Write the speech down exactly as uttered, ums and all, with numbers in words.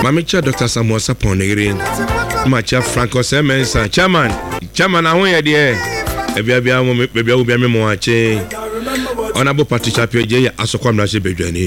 Mamicha Doctor Samuel Sapon Macha Franco Semensa Chairman Chairman ahoye de ebia bia mo bia wo bia me mo ache Honorable Patricia Pioje Asokwa Mrase Bedwane